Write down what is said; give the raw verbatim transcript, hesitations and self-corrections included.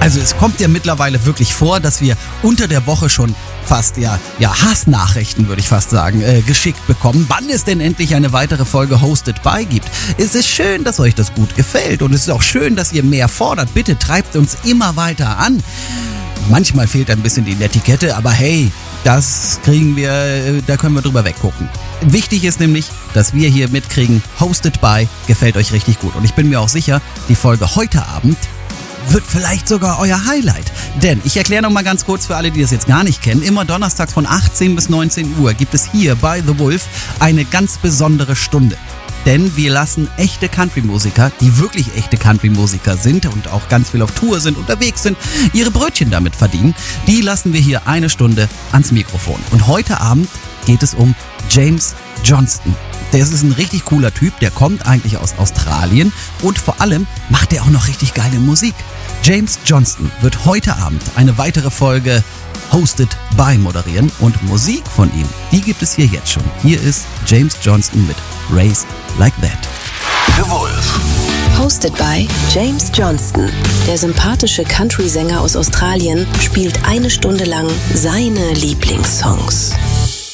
Also es kommt ja mittlerweile wirklich vor, dass wir unter der Woche schon fast ja, ja Hassnachrichten, würde ich fast sagen, äh, geschickt bekommen, wann es denn endlich eine weitere Folge Hosted by gibt. Es ist schön, dass euch das gut gefällt und es ist auch schön, dass ihr mehr fordert. Bitte treibt uns immer weiter an. Manchmal fehlt ein bisschen die Netiquette, aber hey, das kriegen wir, da können wir drüber weggucken. Wichtig ist nämlich, dass wir hier mitkriegen, Hosted by gefällt euch richtig gut. Und ich bin mir auch sicher, die Folge heute Abend wird vielleicht sogar euer Highlight. Denn ich erkläre noch mal ganz kurz für alle, die das jetzt gar nicht kennen. Immer donnerstags von achtzehn bis neunzehn Uhr gibt es hier bei The Wolf eine ganz besondere Stunde. Denn wir lassen echte Country-Musiker, die wirklich echte Country-Musiker sind und auch ganz viel auf Tour sind, unterwegs sind, ihre Brötchen damit verdienen. Die lassen wir hier eine Stunde ans Mikrofon. Und heute Abend geht es um James Johnston. Der ist ein richtig cooler Typ, der kommt eigentlich aus Australien und vor allem macht er auch noch richtig geile Musik. James Johnston wird heute Abend eine weitere Folge Hosted by moderieren und Musik von ihm, die gibt es hier jetzt schon. Hier ist James Johnston mit Raised Like That. The Wolf. Hosted by James Johnston. Der sympathische Country-Sänger aus Australien spielt eine Stunde lang seine Lieblingssongs.